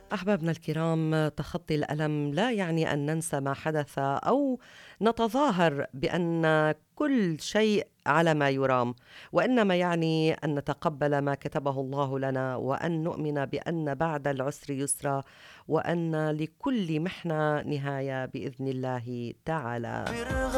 أحبابنا الكرام، تخطي الألم لا يعني أن ننسى ما حدث أو نتظاهر بأن كل شيء على ما يرام، وإنما يعني أن نتقبل ما كتبه الله لنا، وأن نؤمن بأن بعد العسر يسرا، وأن لكل محنة نهاية بإذن الله تعالى.